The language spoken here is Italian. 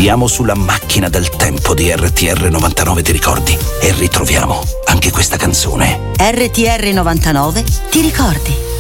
Siamo sulla macchina del tempo di RTR 99, ti ricordi? E ritroviamo anche questa canzone. RTR 99, ti ricordi?